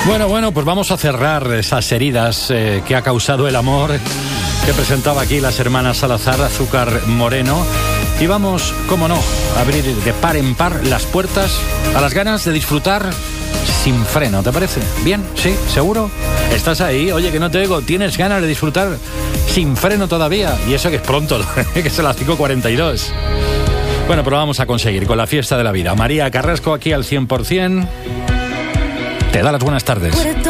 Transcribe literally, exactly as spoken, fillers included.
Bueno, bueno, pues vamos a cerrar esas heridas eh, que ha causado el amor que presentaba aquí las hermanas Salazar, Azúcar Moreno. Y vamos, cómo no, a abrir de par en par las puertas a las ganas de disfrutar sin freno, ¿te parece? ¿Bien? ¿Sí? ¿Seguro? ¿Estás ahí? Oye, que no te oigo. ¿Tienes ganas de disfrutar sin freno todavía? Y eso que es pronto, que son las cinco cuarenta y dos. Bueno, pero vamos a conseguir con la fiesta de la vida. María Carrasco aquí al cien por ciento. Te da las buenas tardes.